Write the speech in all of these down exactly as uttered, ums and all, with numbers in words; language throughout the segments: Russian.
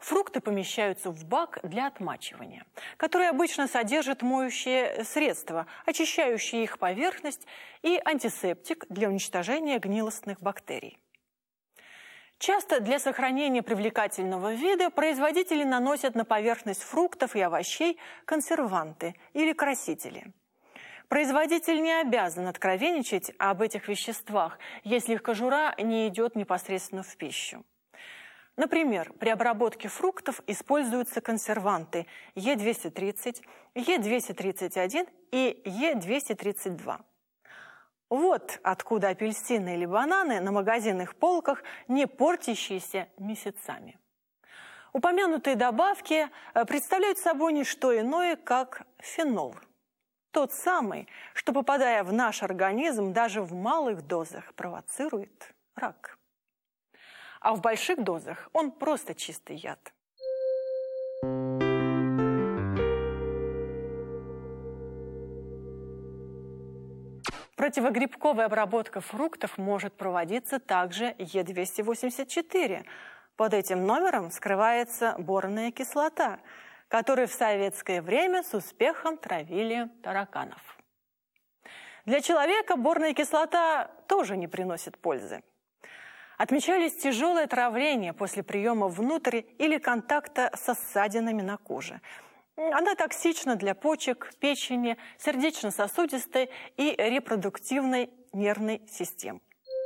Фрукты помещаются в бак для отмачивания, который обычно содержит моющее средство, очищающее их поверхность, и антисептик для уничтожения гнилостных бактерий. Часто для сохранения привлекательного вида производители наносят на поверхность фруктов и овощей консерванты или красители. Производитель не обязан откровенничать об этих веществах, если их кожура не идет непосредственно в пищу. Например, при обработке фруктов используются консерванты Е двести тридцать, Е двести тридцать один и Е двести тридцать два. Вот откуда апельсины или бананы на магазинных полках, не портящиеся месяцами. Упомянутые добавки представляют собой не что иное, как фенол. Тот самый, что, попадая в наш организм, даже в малых дозах провоцирует рак. А в больших дозах он просто чистый яд. Противогрибковая обработка фруктов может проводиться также Е двести восемьдесят четыре. Под этим номером скрывается борная кислота, которой в советское время с успехом травили тараканов. Для человека борная кислота тоже не приносит пользы. Отмечались тяжелые отравления после приема внутрь или контакта со ссадинами на коже. Она токсична для почек, печени, сердечно-сосудистой и репродуктивной нервной систем.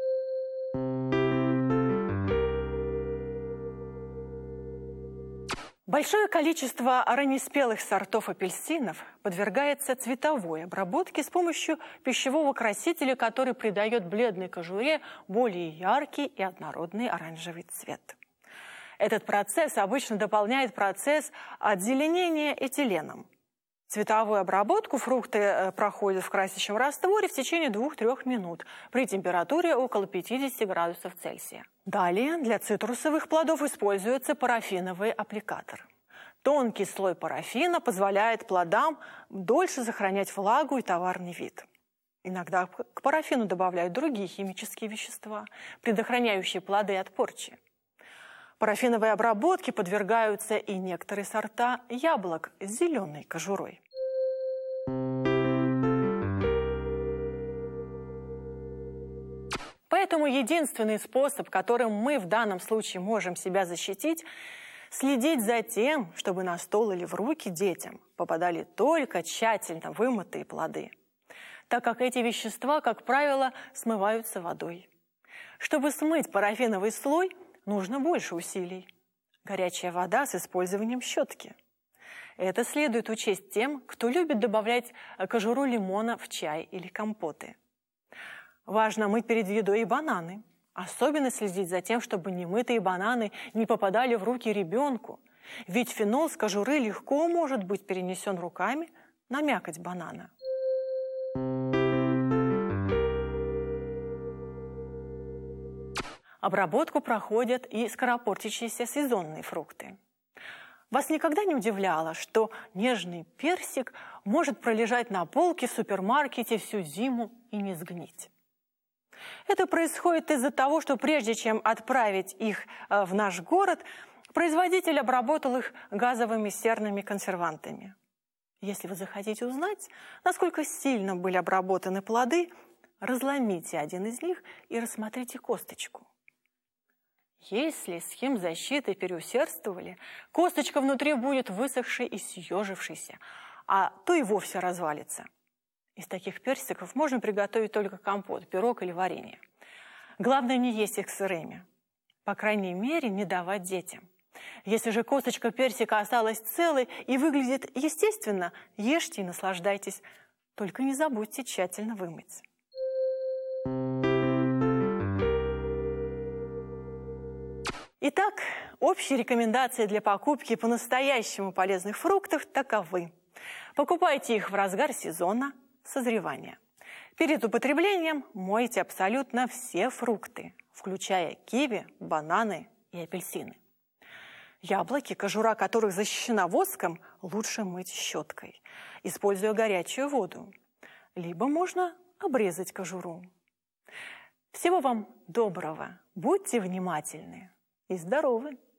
Большое количество раннеспелых сортов апельсинов подвергается цветовой обработке с помощью пищевого красителя, который придает бледной кожуре более яркий и однородный оранжевый цвет. Этот процесс обычно дополняет процесс отзеленения этиленом. Цветовую обработку фрукты проходят в красящем растворе в течение двух-трёх минут при температуре около пятидесяти градусов Цельсия. Далее для цитрусовых плодов используется парафиновый аппликатор. Тонкий слой парафина позволяет плодам дольше сохранять влагу и товарный вид. Иногда к парафину добавляют другие химические вещества, предохраняющие плоды от порчи. Парафиновой обработке подвергаются и некоторые сорта яблок с зеленой кожурой. Поэтому единственный способ, которым мы в данном случае можем себя защитить, следить за тем, чтобы на стол или в руки детям попадали только тщательно вымытые плоды, так как эти вещества, как правило, смываются водой. Чтобы смыть парафиновый слой, нужно больше усилий. Горячая вода с использованием щетки. Это следует учесть тем, кто любит добавлять кожуру лимона в чай или компоты. Важно мыть перед едой и бананы. Особенно следить за тем, чтобы немытые бананы не попадали в руки ребенку. Ведь фенол с кожуры легко может быть перенесен руками на мякоть банана. Обработку проходят и скоропортящиеся сезонные фрукты. Вас никогда не удивляло, что нежный персик может пролежать на полке в супермаркете всю зиму и не сгнить? Это происходит из-за того, что прежде чем отправить их в наш город, производитель обработал их газовыми серными консервантами. Если вы захотите узнать, насколько сильно были обработаны плоды, разломите один из них и рассмотрите косточку. Если с химзащитой переусердствовали, косточка внутри будет высохшей и съежившейся, а то и вовсе развалится. Из таких персиков можно приготовить только компот, пирог или варенье. Главное не есть их сырыми. По крайней мере, не давать детям. Если же косточка персика осталась целой и выглядит естественно, ешьте и наслаждайтесь. Только не забудьте тщательно вымыть. Итак, общие рекомендации для покупки по-настоящему полезных фруктов таковы. Покупайте их в разгар сезона созревания. Перед употреблением мойте абсолютно все фрукты, включая киви, бананы и апельсины. Яблоки, кожура которых защищена воском, лучше мыть щеткой, используя горячую воду. Либо можно обрезать кожуру. Всего вам доброго, будьте внимательны и здоровы!